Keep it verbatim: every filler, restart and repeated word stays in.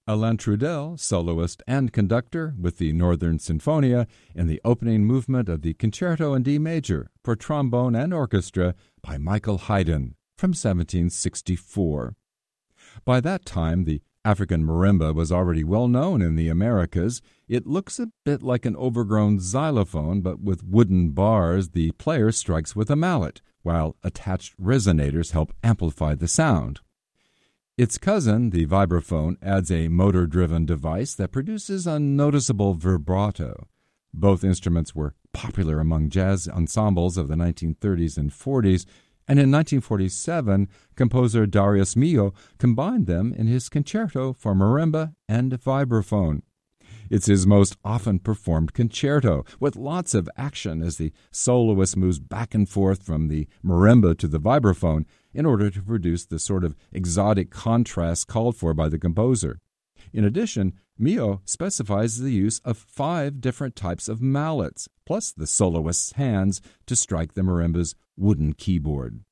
Alain Trudel, soloist and conductor with the Northern Sinfonia in the opening movement of the Concerto in D major for trombone and orchestra by Michael Haydn from seventeen sixty-four. By that time, the African marimba was already well known in the Americas. It looks a bit like an overgrown xylophone, but with wooden bars the player strikes with a mallet, while attached resonators help amplify the sound. Its cousin, the vibraphone, adds a motor-driven device that produces a noticeable vibrato. Both instruments were popular among jazz ensembles of the nineteen thirties and forties, and in nineteen forty-seven, composer Darius Milhaud combined them in his concerto for marimba and vibraphone. It's his most often performed concerto, with lots of action as the soloist moves back and forth from the marimba to the vibraphone in order to produce the sort of exotic contrast called for by the composer. In addition, Milhaud specifies the use of five different types of mallets, plus the soloist's hands to strike the marimba's wooden keyboard.